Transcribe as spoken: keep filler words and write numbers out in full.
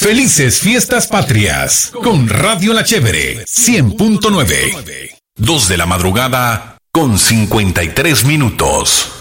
Felices Fiestas Patrias con Radio La Chévere cien punto nueve. Dos de la madrugada con cincuenta y tres minutos.